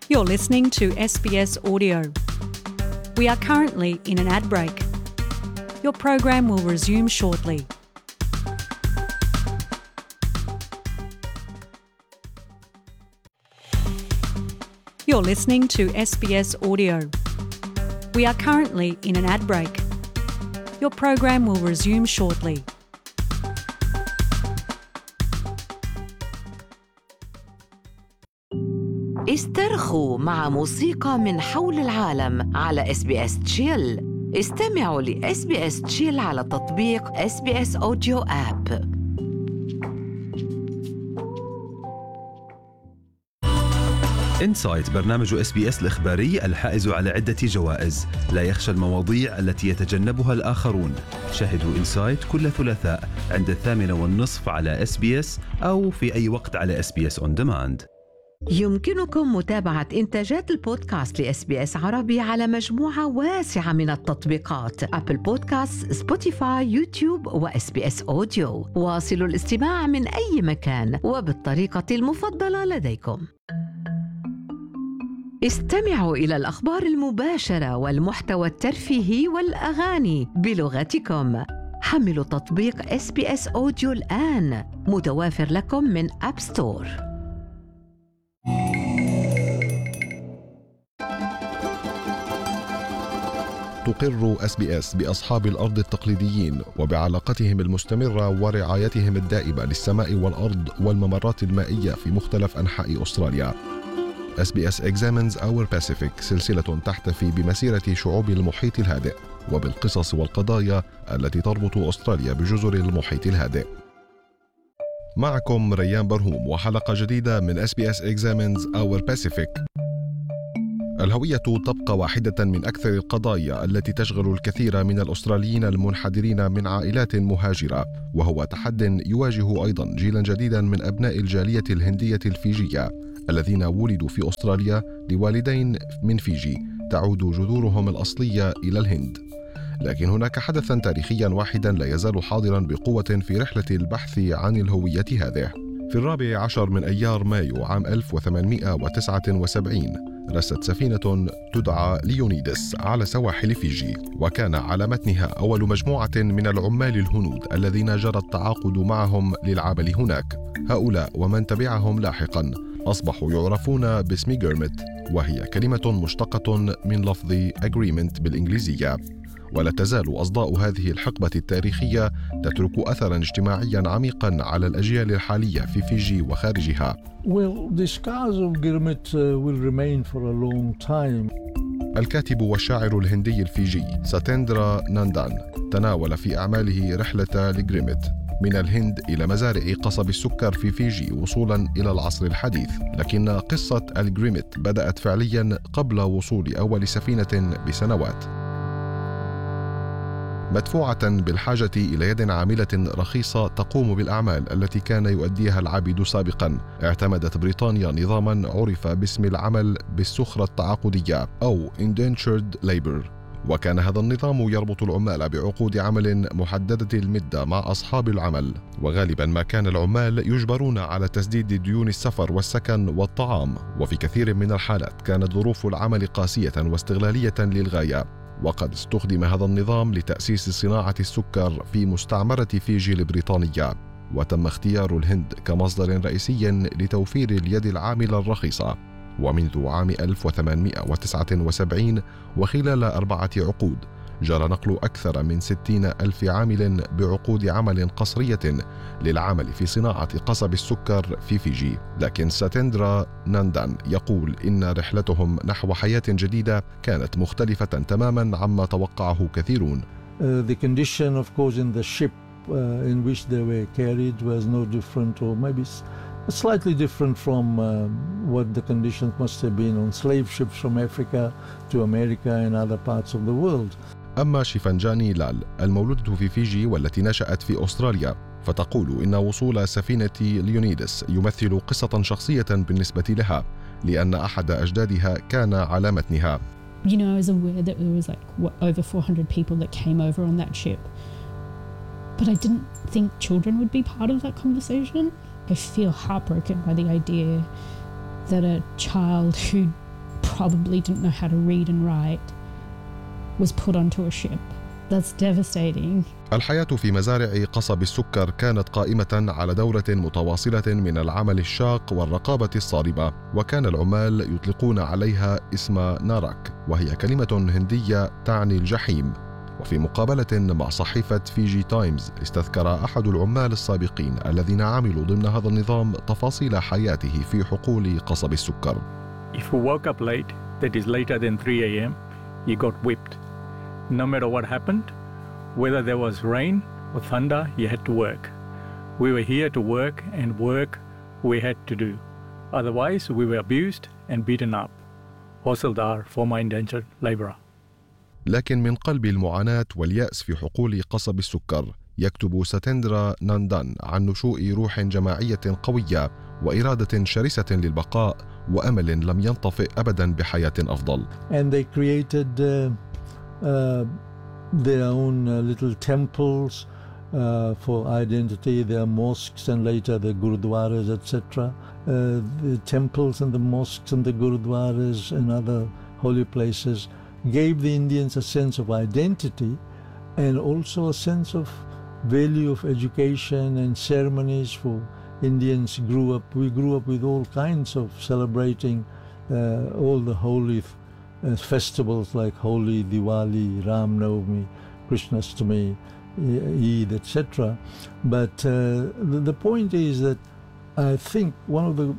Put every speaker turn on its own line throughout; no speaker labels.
You're listening to SBS Audio. We are currently in an ad break. Your program will resume shortly. You're listening to SBS Audio. We are currently in an ad break. Your program will resume shortly.
استرخوا مع موسيقى من حول العالم على SBS Chill. استمعوا ل SBS Chill على تطبيق SBS Audio App.
إنسايت برنامج SBS الإخباري الحائز على عدة جوائز، لا يخشى المواضيع التي يتجنبها الآخرون. شاهدوا إنسايت كل ثلاثاء عند 8:30 على SBS أو في أي وقت على SBS On Demand.
يمكنكم متابعة إنتاجات البودكاست لSBS عربي على مجموعة واسعة من التطبيقات: أبل بودكاست، سبوتيفاي، يوتيوب وSBS أوديو. واصلوا الاستماع من أي مكان وبالطريقة المفضلة لديكم. استمعوا إلى الأخبار المباشرة والمحتوى الترفيهي والأغاني بلغتكم. حملوا تطبيق SBS أوديو الآن، متوافر لكم من أب ستور.
تقر SBS بأصحاب الأرض التقليديين وبعلاقتهم المستمرة ورعايتهم الدائمة للسماء والأرض والممرات المائية في مختلف أنحاء أستراليا. SBS Examines Our Pacific سلسلة تحتفي بمسيرة شعوب المحيط الهادئ وبالقصص والقضايا التي تربط أستراليا بجزر المحيط الهادئ. معكم ريان برهوم وحلقة جديدة من SBS Examines Our Pacific. الهوية تبقى واحدة من أكثر القضايا التي تشغل الكثير من الأستراليين المنحدرين من عائلات مهاجرة، وهو تحد يواجه أيضا جيلا جديدا من أبناء الجالية الهندية الفيجية الذين ولدوا في أستراليا لوالدين من فيجي تعود جذورهم الأصلية إلى الهند. لكن هناك حدثا تاريخيا واحدا لا يزال حاضرا بقوة في رحلة البحث عن الهوية هذه. في 14 من أيار مايو عام 1879 رست سفينة تدعى ليونيدس على سواحل فيجي، وكان على متنها أول مجموعة من العمال الهنود الذين جرى التعاقد معهم للعمل هناك. هؤلاء ومن تبعهم لاحقا أصبحوا يعرفون باسم جيرمت، وهي كلمة مشتقة من لفظ agreement بالإنجليزية. ولا تزال أصداء هذه الحقبة التاريخية تترك أثراً اجتماعياً عميقاً على الأجيال الحالية في فيجي وخارجها.
Well, the scars of Gurmit will remain for a long time.
الكاتب والشاعر الهندي الفيجي ساتيندرا ناندان تناول في أعماله رحلة لجريمت من الهند إلى مزارع قصب السكر في فيجي وصولاً إلى العصر الحديث. لكن قصة الجريمت بدأت فعلياً قبل وصول أول سفينة بسنوات، مدفوعة بالحاجة إلى يد عاملة رخيصة تقوم بالأعمال التي كان يؤديها العبيد سابقا. اعتمدت بريطانيا نظاما عرف باسم العمل بالسخرة التعاقدية أو Indentured Labour، وكان هذا النظام يربط العمال بعقود عمل محددة المدة مع أصحاب العمل، وغالبا ما كان العمال يجبرون على تسديد ديون السفر والسكن والطعام. وفي كثير من الحالات كانت ظروف العمل قاسية واستغلالية للغاية. وقد استخدم هذا النظام لتأسيس صناعة السكر في مستعمرة فيجي البريطانية، وتم اختيار الهند كمصدر رئيسي لتوفير اليد العاملة الرخيصة. ومنذ عام 1879 وخلال 4 عقود جرى نقل أكثر من 60,000 عامل بعقود عمل قصرية للعمل في صناعة قصب السكر في فيجي. لكن ساتيندرا ناندان يقول إن رحلتهم نحو حياة جديدة كانت مختلفة تماما عما توقعه كثيرون.
The condition of course in the ship in which they were carried was no different, or maybe slightly different from what the conditions must have been on slave ships from Africa to America and other parts of the world.
أما شيفانجاني لال المولودة في فيجي والتي نشأت في أستراليا فتقول إن وصول سفينة ليونيدس يمثل قصة شخصية بالنسبة لها، لأن أحد أجدادها كان على متنها.
You know, I was aware that there was over 400 people that came over on that ship, but I didn't think children would be part of that conversation. I feel heartbroken by the idea that a child who probably didn't know how to read and write was put onto a ship. That's devastating.
الحياة في مزارع قصب السكر كانت قائمة على دورة متواصلة من العمل الشاق والرقابة الصارمة، وكان العمال يطلقون عليها اسم نارك، وهي كلمة هندية تعني الجحيم. وفي مقابلة مع صحيفة فيجي تايمز استذكر أحد العمال السابقين الذين عملوا ضمن هذا النظام تفاصيل حياته في حقول قصب السكر.
If you woke up late, that is later than 3 a.m., you got whipped. No matter what happened, whether there was rain or thunder, you had to work. We were here to work, and work we had to do. Otherwise, we were abused and beaten up. Hosildar, former indentured laborer.
لكن من قلب المعاناة واليأس في حقول قصب السكر يكتب ستندرا ناندان عن نشوء روح جماعية قوية وإرادة شرسة للبقاء وأمل لم ينطفئ أبدا بحياة أفضل.
And they created their own little temples for identity, their mosques and later the gurudwaras, etc. The temples and the mosques and the gurudwaras and other holy places gave the Indians a sense of identity and also a sense of value of education and ceremonies for Indians. We grew up with all kinds of celebrating all the holy festivals like Holi, Diwali, Ram Navami, Krishnastami, Eid, etc. But the point is that I think one of the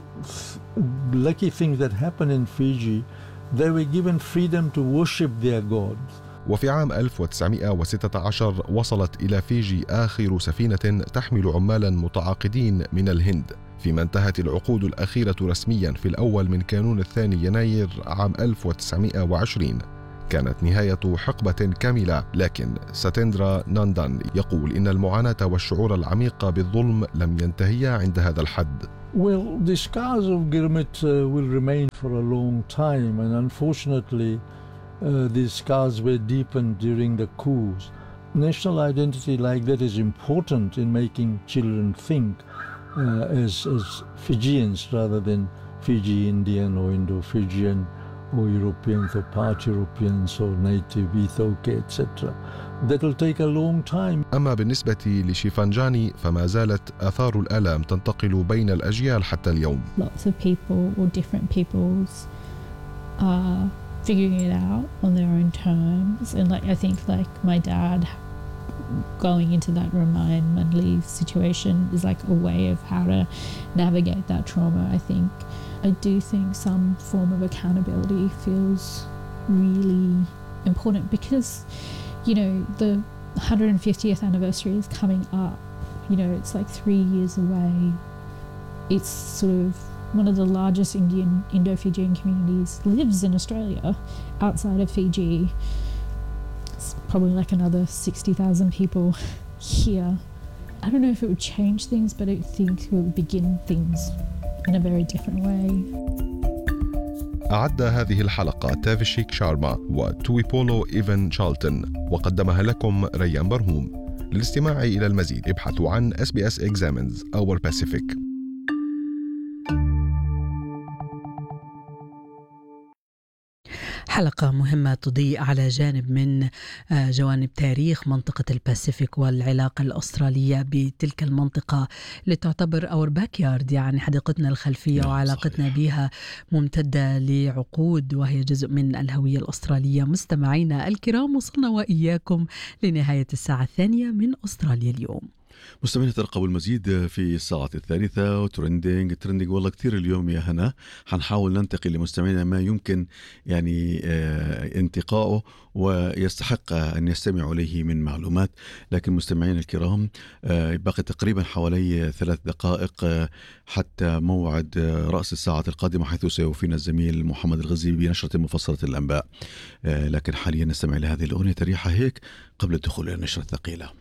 lucky things that happened in Fiji, they were given freedom to worship their gods.
وفي عام 1916 وصلت إلى فيجي آخر سفينة تحمل عمالا متعاقدين من الهند، فيما انتهت العقود الأخيرة رسميا في الأول من كانون الثاني يناير عام 1920. كانت نهاية حقبة كاملة، لكن ستندرا ناندان يقول إن المعاناة والشعور العميق بالظلم لم ينتهيا عند هذا الحد.
Well, the scars of Gurmit will remain for a long time, and unfortunately these scars were deepened during the coups. National identity like that is important in making children think as Fijians rather than Fiji Indian or Indo-Fijian or Europeans or part Europeans or native Ethiopia, etc. That will take a long time.
أما بالنسبة لشيفانجاني فما زالت آثار الآلام تنتقل بين الأجيال حتى اليوم.
Lots of people or different peoples are figuring it out on their own terms, and I think my dad going into that Ramayan situation is like a way of how to navigate that trauma. I do think some form of accountability feels really important because, the 150th anniversary is coming up. It's 3 years away. It's sort of one of the largest Indo-Fijian communities lives in Australia outside of Fiji. It's probably another 60,000 people here. I don't know if it would change things, but I think it would begin things in a very different way.
أعد هذه الحلقة تافيشيك شارما وتويبولو إيفن شالتن، وقدمها لكم ريان برهوم. للاستماع إلى المزيد ابحثوا عن SBS Examines Our Pacific.
حلقة مهمة تضيء على جانب من جوانب تاريخ منطقة الباسيفيك والعلاقة الأسترالية بتلك المنطقة اللي تعتبر our backyard، يعني حديقتنا الخلفية، وعلاقتنا بها ممتدة لعقود وهي جزء من الهوية الأسترالية. مستمعينا الكرام، وصلنا وإياكم لنهاية الساعة الثانية من أستراليا اليوم.
مستمعين ترقبوا المزيد في الساعة الثالثة. وترندينج والله كتير اليوم يا هنا. حنحاول ننتقل لمستمعينا ما يمكن انتقائه ويستحق أن يستمعوا إليه من معلومات. لكن مستمعين الكرام، باقي تقريبا حوالي 3 دقائق حتى موعد رأس الساعة القادمة، حيث سيوفينا الزميل محمد الغزي بنشرة مفصلة الأنباء. لكن حاليا نستمع إلى هذه الأغنية تريحة هيك قبل الدخول إلى النشرة الثقيلة.